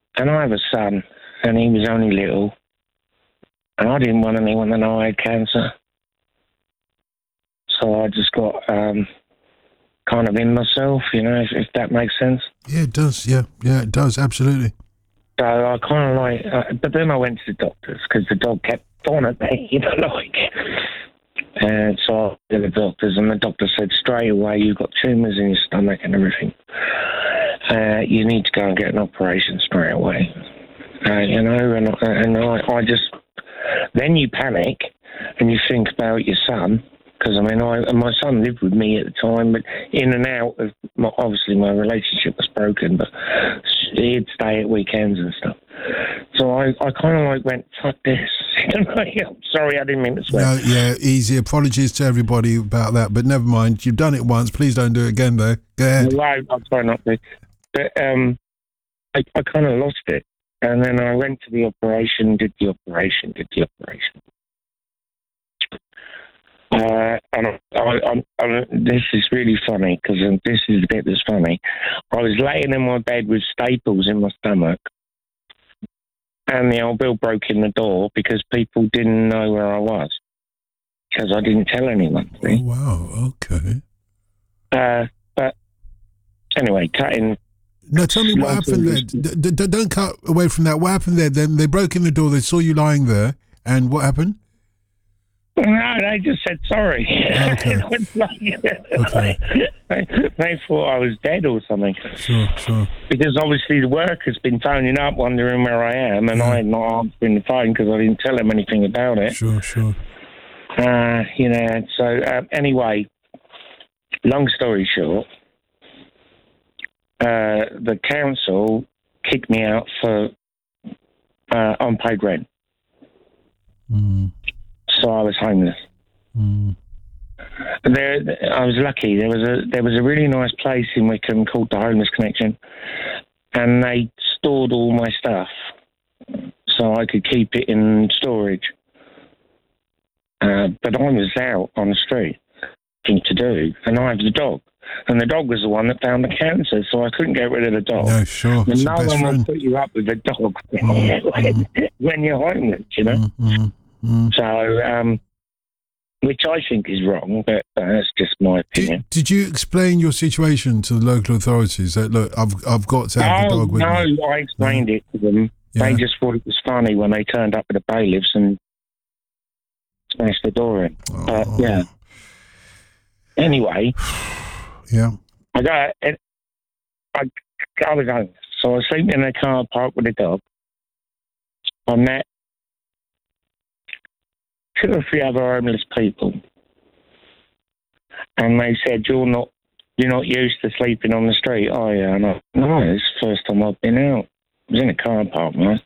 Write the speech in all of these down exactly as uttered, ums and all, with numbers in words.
and I have a son, and he was only little, and I didn't want anyone to know I had cancer. So I just got um, kind of in myself, you know, if, if that makes sense. Yeah, it does. Yeah, yeah, it does. Absolutely. So I kind of like, uh, but then I went to the doctors because the dog kept on at me, you know, like. And so I went to the doctors, and the doctor said straight away, you've got tumours in your stomach and everything. Uh, you need to go and get an operation straight away. Uh, you know, and, and I, I just, then you panic and you think about your son. Because, I mean, I, my son lived with me at the time, but in and out of, my, obviously my relationship was broken, but he'd stay at weekends and stuff. So I, I kind of like went, fuck this. I'm sorry, I didn't mean to swear. No, yeah, easy. Apologies to everybody about that, but never mind. You've done it once. Please don't do it again, though. Go ahead. No, I'll try not to. But um, I, I kind of lost it. And then I went to the operation, did the operation, did the operation. Uh, and I, I, I, this is really funny because this is the bit that's funny. I was laying in my bed with staples in my stomach, and the old Bill broke in the door because people didn't know where I was because I didn't tell anyone. Oh, wow. Okay. Uh, but anyway, cutting. No, tell me what happened there. D- d- don't cut away from that. What happened there? Then they broke in the door. They saw you lying there, and what happened? No, they just said sorry. Okay. Okay. they, they thought I was dead or something. Sure, sure. Because obviously the work has been phoning up, wondering where I am, and Yeah. I had not answering the phone because I didn't tell them anything about it. Sure, sure. Uh, you know, so uh, anyway, long story short, uh, the council kicked me out for uh, unpaid rent. Mm. So I was homeless. Mm. There, I was lucky. There was a there was a really nice place in Wickham called the Homeless Connection, and they stored all my stuff, so I could keep it in storage. Uh, but I was out on the street, thing to do, and I had the dog, and the dog was the one that found the cancer, so I couldn't get rid of the dog. No, sure. And no one one friend. will put you up with a dog when, Mm. when you're homeless, you know. Mm, mm, mm. So, um, which I think is wrong, but that's just my opinion. Did, did you explain your situation to the local authorities? That look, I've I've got to have Oh, the dog with no, me. I explained No. it to them. Yeah. They just thought it was funny when they turned up with the bailiffs and smashed the door in. Oh. But, yeah. Anyway, Yeah. I got it. I, I was home. So I was sleeping in a car park with a dog. I met two or three other homeless people. And they said, you're not you're not used to sleeping on the street, are you? And I, no, it's the first time I've been out. I was in a car park, man.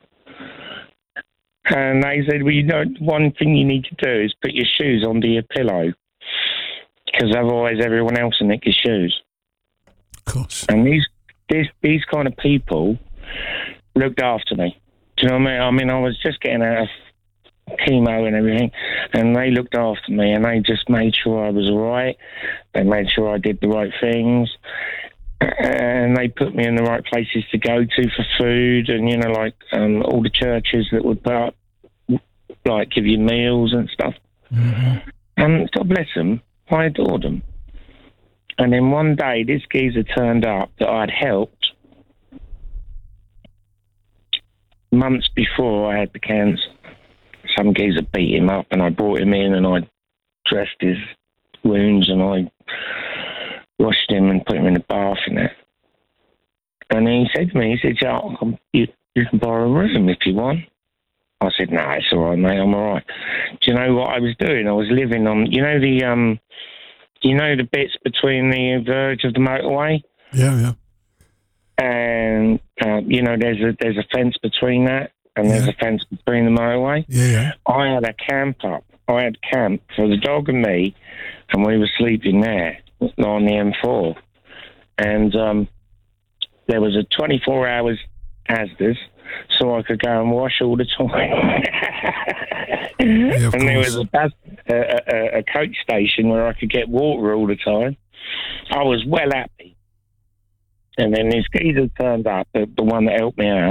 And they said, well, you know, one thing you need to do is put your shoes under your pillow. Because otherwise everyone else will nick your shoes. Of course. And these, these, these kind of people looked after me. Do you know what I mean? I mean, I was just getting out of chemo and everything, and they looked after me, and they just made sure I was all right. They made sure I did the right things, and they put me in the right places to go to for food, and, you know, like um, all the churches that would put up, like, give you meals and stuff. Mm-hmm. And God bless them, I adored them. And then one day, this geezer turned up that I'd helped months before I had the cancer. Some geezer beat him up, and I brought him in, and I dressed his wounds, and I washed him and put him in a bath and that. And he said to me, he said, yeah, you, you can borrow a room if you want. I said, no, it's all right, mate, I'm all right. Do you know what I was doing? I was living on, you know, the, um, you know, the bits between the verge of the motorway? Yeah, yeah. And, uh, you know, there's a, there's a fence between that, and there's Yeah. a fence between the motorway. Yeah, yeah. I had a camp up. I had camp for the dog and me, and we were sleeping there on the M four. And um, there was a twenty-four hours Asda's, so I could go and wash all the time. Yeah, of and there course. was a, bus, a, a, a coach station where I could get water all the time. I was well happy. And then this geezer turned up, the, the one that helped me out.